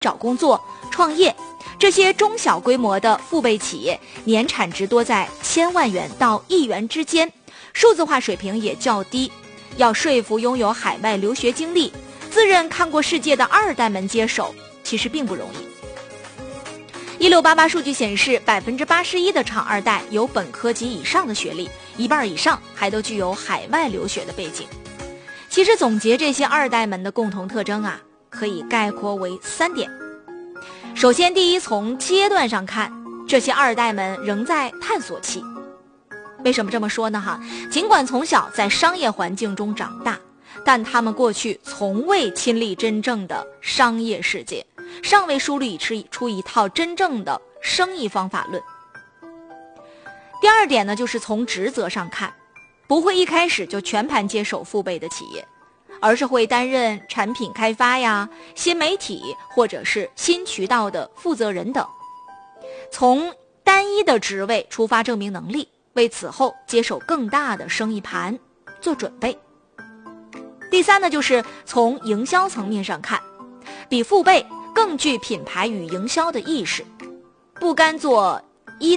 找工作、创业。这些中小规模的父辈企业年产值多在1000万元到1亿元之间，数字化水平也较低，要说服拥有海外留学经历、自认看过世界的二代们接手，其实并不容易。1688数据显示，81%的厂二代有本科及以上的学历，一半以上还都具有海外留学的背景。其实总结这些二代们的共同特征啊，可以概括为3点。首先，第一，从阶段上看，这些二代们仍在探索期。为什么这么说呢？尽管从小在商业环境中长大，但他们过去从未亲历真正的商业世界，尚未梳理出一套真正的生意方法论。第二点呢，就是从职责上看，不会一开始就全盘接手父辈的企业，而是会担任产品开发呀、新媒体或者是新渠道的负责人等，从单一的职位出发证明能力，为此后接手更大的生意盘做准备。第三呢，就是从营销层面上看，比父辈更具品牌与营销的意识，不甘做一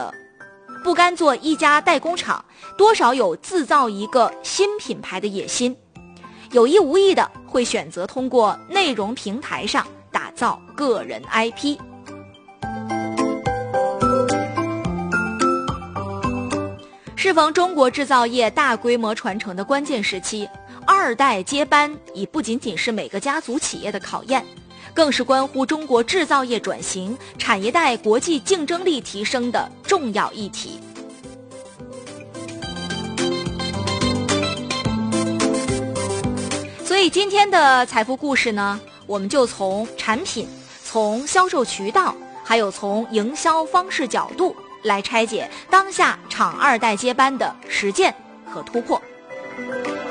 家代工厂，多少有自造一个新品牌的野心，有意无意的会选择通过内容平台上打造个人 IP。 适逢中国制造业大规模传承的关键时期，二代接班已不仅仅是每个家族企业的考验，更是关乎中国制造业转型、产业带国际竞争力提升的重要议题。所以今天的财富故事呢，我们就从产品、从销售渠道，还有从营销方式角度来拆解当下厂二代接班的实践和突破。